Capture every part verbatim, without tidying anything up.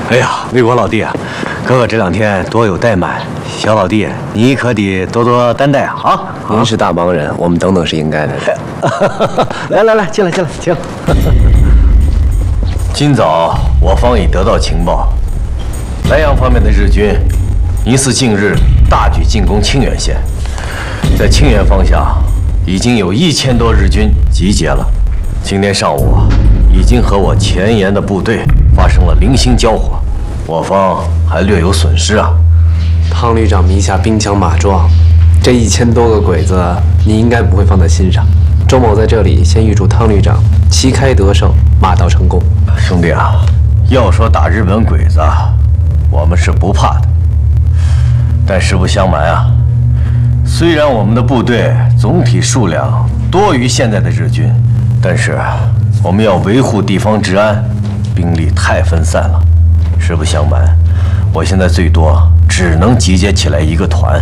哎呀，魏国老弟啊，哥哥这两天多有怠慢，小老弟你可得多多担待啊！啊， 您是大忙人，我们等等是应该的。 来来来，进来进来，请。今早我方已得到情报，莱阳方面的日军疑似近日大举进攻清源县，在清源方向已经有一千多日军集结了。今天上午已经和我前沿的部队发生了零星交火，我方还略有损失啊。 汤旅长迷下兵强马壮，这一千多个鬼子，你应该不会放在心上。周某在这里先预祝汤旅长旗开得胜，马到成功。 兄弟啊，要说打日本鬼子，我们是不怕的。但实不相瞒啊，虽然我们的部队总体数量多于现在的日军，但是我们要维护地方治安，兵力太分散了。实不相瞒，我现在最多只能集结起来一个团。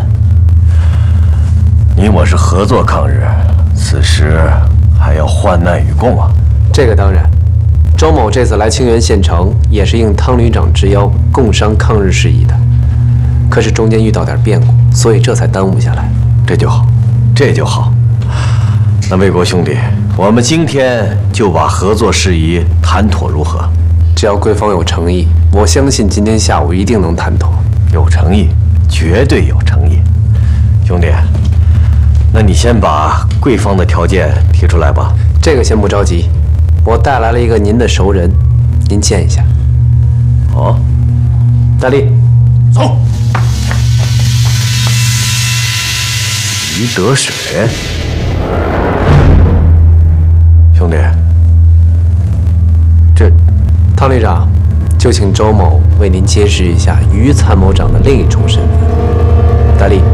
你我是合作抗日，此时还要患难与共啊！ 这个当然，周某这次来清源县城也是应汤旅长之邀，共商抗日事宜的。可是中间遇到点变故，所以这才耽误下来。 这就好，这就好。那魏国兄弟，我们今天就把合作事宜谈妥如何？ 只要贵方有诚意，我相信今天下午一定能谈妥。 有诚意，绝对有诚意。兄弟，那你先把贵方的条件提出来吧。 这个先不着急，我带来了一个您的熟人，您见一下。 哦， 大力， 走。于得水，兄弟，这汤旅长，就请周某为您揭示一下于参谋长的另一重身份。大力。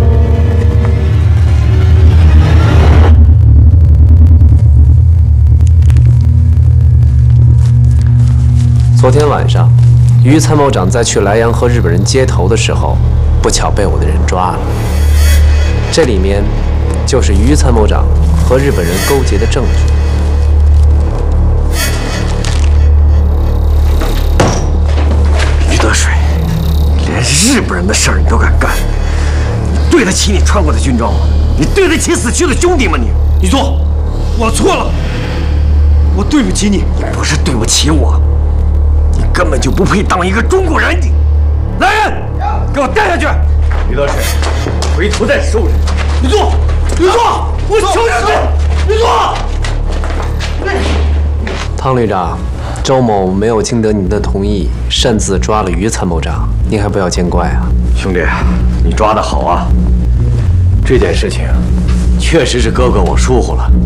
昨天晚上，于参谋长在去莱阳和日本人接头的时候，不巧被我的人抓了。这里面就是于参谋长和日本人勾结的证据。 于得水，连日本人的事儿你都敢干，你对得起你穿过的军装吗？你对得起死去的兄弟吗？你， 李总，我错了，我对不起你。 你不是对不起我，你根本就不配当一个中国人！你， 来人，给我带下去！ 于得水，回头再收拾。 李总，李总，我求你，李总。 汤旅长，周某没有经得您的同意，擅自抓了于参谋长，您还不要见怪啊！ 兄弟，你抓得好啊！这件事情确实是哥哥我疏忽了。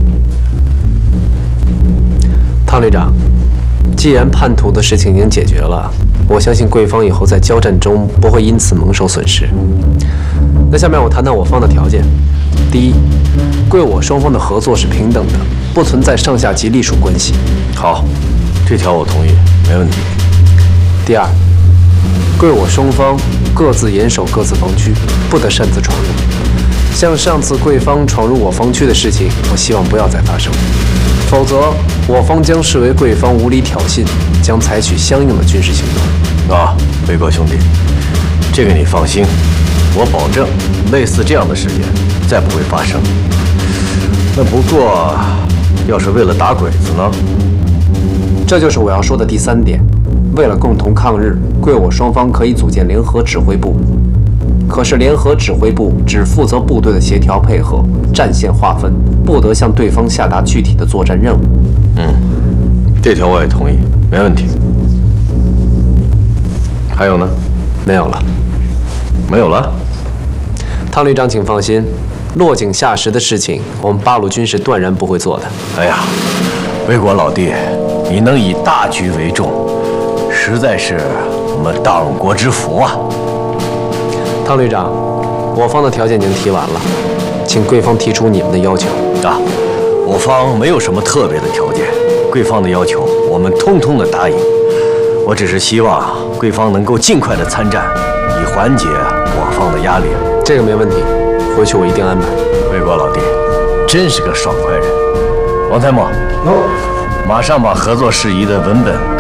汤旅长，既然叛徒的事情已经解决了，我相信贵方以后在交战中不会因此蒙受损失。那下面我谈谈我方的条件。第一，贵我双方的合作是平等的，不存在上下级隶属关系。 好，这条我同意，没问题。 第二，贵我双方各自严守各自防区，不得擅自闯入。像上次贵方闯入我防区的事情，我希望不要再发生，否则我方将视为贵方无理挑衅，将采取相应的军事行动。 啊，魏国兄弟，这个你放心，我保证类似这样的事件再不会发生。那不过，要是为了打鬼子呢？ 这就是我要说的第三点。为了共同抗日，贵我双方可以组建联合指挥部。可是联合指挥部只负责部队的协调配合、战线划分，不得向对方下达具体的作战任务。 嗯，这条我也同意，没问题。还有呢？ 没有了。 没有了。 汤旅长，请放心，落井下石的事情，我们八路军是断然不会做的。 哎呀，魏国老弟，你能以大局为重，实在是我们党国之福啊！ 汤旅长，我方的条件已经提完了，请贵方提出你们的要求。 啊，我方没有什么特别的条件，贵方的要求我们通通的答应。我只是希望贵方能够尽快的参战，以缓解我方的压力。 这个没问题，回去我一定安排。 魏国老弟，真是个爽快人。王参谋，马上把合作事宜的文本